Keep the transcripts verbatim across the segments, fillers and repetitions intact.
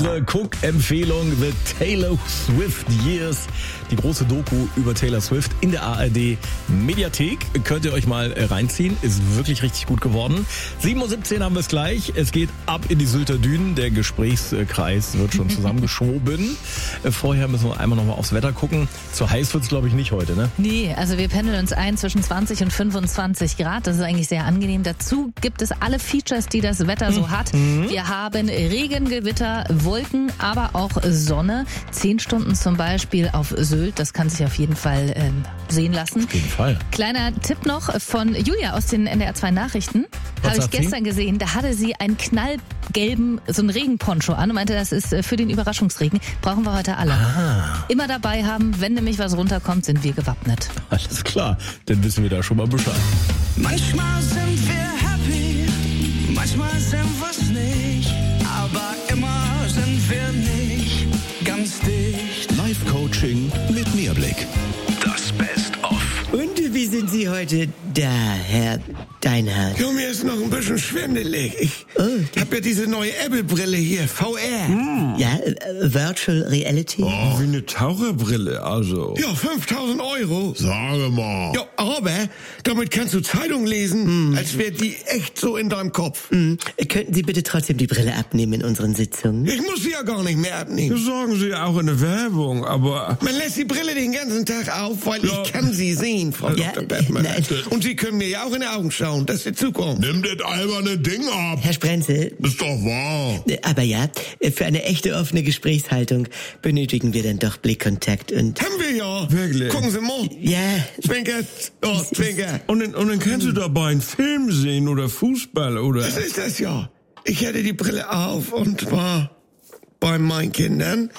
Unsere Guck-Empfehlung The Taylor Swift Years. Die große Doku über Taylor Swift in der A R D Mediathek. Könnt ihr euch mal reinziehen. Ist wirklich richtig gut geworden. sieben Uhr siebzehn haben wir es gleich. Es geht ab in die Sylter Dünen. Der Gesprächskreis wird schon zusammengeschoben. Vorher müssen wir einmal noch mal aufs Wetter gucken. Zu heiß wird es, glaube ich, nicht heute, ne? Nee, also wir pendeln uns ein zwischen zwanzig und fünfundzwanzig Grad. Das ist eigentlich sehr angenehm. Dazu gibt es alle Features, die das Wetter so hat. Mhm. Wir haben Regen, Gewitter, Wolken, aber auch Sonne. Zehn Stunden zum Beispiel auf Sylt. Das kann sich auf jeden Fall äh, sehen lassen. Auf jeden Fall. Kleiner Tipp noch von Julia aus den N D R zwei Nachrichten. Habe ich gestern sie? gesehen. Da hatte sie einen knallgelben, so einen Regenponcho an und meinte, das ist für den Überraschungsregen. Brauchen wir heute alle. Ah. Immer dabei haben, wenn nämlich was runterkommt, sind wir gewappnet. Alles klar, dann wissen wir da schon mal Bescheid. Manchmal sind wir happy, manchmal sind wir's nicht, aber immer sind wir nicht ganz dicht. Live-Coaching mit Mehrblick. Das Best-of. Und wie sind Sie heute da, Herr Deinhardt? Jo, mir ist noch ein bisschen schwindelig. Ich Oh. hab ja diese neue Apple-Brille hier, V R. Ja, äh, Virtual Reality? Oh, wie eine Taucherbrille, also. Ja, fünftausend Euro. Sage mal. Ja, aber damit kannst du Zeitung lesen, als wäre die echt so in deinem Kopf. Hm, könnten Sie bitte trotzdem die Brille abnehmen in unseren Sitzungen? Ich muss sie ja gar nicht mehr abnehmen. Das sagen Sie auch in der Werbung, aber... Man lässt die Brille den ganzen Tag auf, weil Ja. ich kann sie sehen, Frau Ja, Doktor Bettmann. nein. Und Sie können mir ja auch in die Augen schauen, das ist die Zukunft. Nimm das alberne Ding ab. Herr Sprenzel, Ist doch wahr. äh, aber ja, für eine echte offene Gesprächshaltung benötigen wir dann doch Blickkontakt und... Haben wir ja. Wirklich? Gucken Sie mal. Ja, Zwinker, oh, Zwinker. Und dann, und dann kannst du dabei einen Film sehen oder Fußball oder... Das ist das ja. Ich hatte die Brille auf und war bei meinen Kindern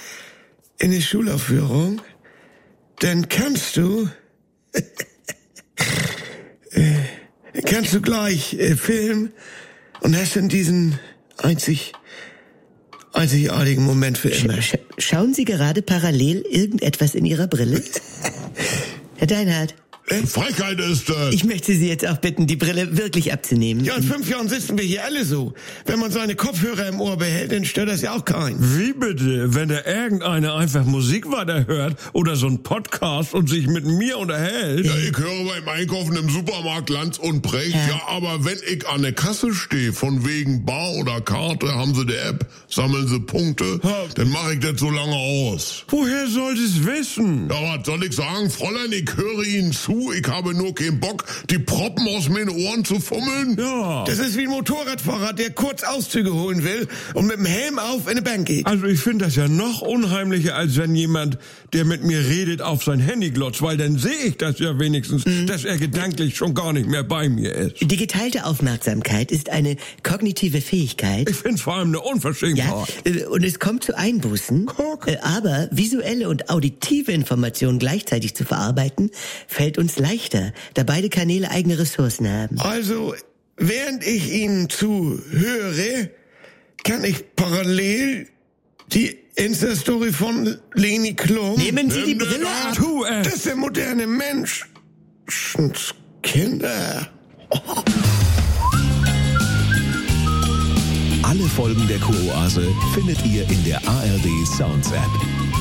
in der Schulaufführung. Dann kannst du, äh, kannst du gleich äh, filmen und hast dann diesen einzig, einzigartigen Moment für immer. sch schauen Sie gerade parallel irgendetwas in Ihrer Brille? Herr Deinhardt, Frechheit ist das. ich möchte Sie jetzt auch bitten, die Brille wirklich abzunehmen. Ja, in fünf Jahren sitzen wir hier alle so. Wenn man seine Kopfhörer im Ohr behält, dann stört das ja auch keinen. Wie bitte? Wenn da irgendeiner einfach Musik weiterhört oder so ein Podcast und sich mit mir unterhält? Ja, ich höre beim Einkaufen im Supermarkt Lanz und Brecht. Ja. Ja, aber wenn ich an der Kasse stehe, von wegen Bar oder Karte, haben sie die App, sammeln sie Punkte, Ja. dann mache ich das so lange aus. Woher soll es wissen? Ja, was soll ich sagen, Fräulein, ich höre Ihnen zu, ich habe nur keinen Bock, die Proppen aus meinen Ohren zu fummeln. Ja. Das ist wie ein Motorradfahrer, der kurz Auszüge holen will und mit dem Helm auf in eine Bank geht. Also ich finde das ja noch unheimlicher, als wenn jemand, der mit mir redet, auf sein Handy glotzt, weil dann sehe ich das ja wenigstens, dass er gedanklich schon gar nicht mehr bei mir ist. Die geteilte Aufmerksamkeit ist eine kognitive Fähigkeit. Ich finde es vor allem eine Ja, Unverschämtheit. äh, und es kommt zu Einbußen. Guck. Äh, Aber visuelle und auditive Informationen gleichzeitig zu verarbeiten, fällt uns leichter, da beide Kanäle eigene Ressourcen haben. Also, während ich Ihnen zuhöre, kann ich parallel die Insta-Story von Leni Klum... Nehmen Sie die Nimm den Brille ab. ab. Tu Das es. ist der moderne Mensch. Kinder. Alle Folgen der Kuroase findet ihr in der A R D Sounds App.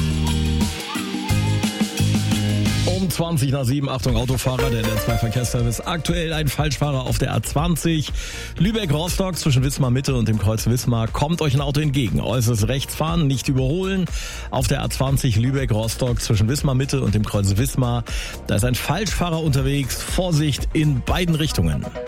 Um zwanzig nach sieben, Achtung Autofahrer, der N D R zwei Verkehrsservice. Aktuell ein Falschfahrer auf der A zwanzig. Lübeck-Rostock zwischen Wismar Mitte und dem Kreuz Wismar. Kommt euch ein Auto entgegen. Äußerst rechts fahren, nicht überholen. Auf der A zwanzig Lübeck-Rostock zwischen Wismar Mitte und dem Kreuz Wismar. Da ist ein Falschfahrer unterwegs. Vorsicht in beiden Richtungen.